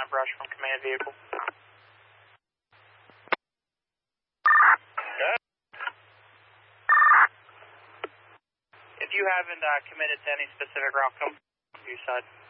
brush from command vehicle. If you haven't committed to any specific route, come to your side.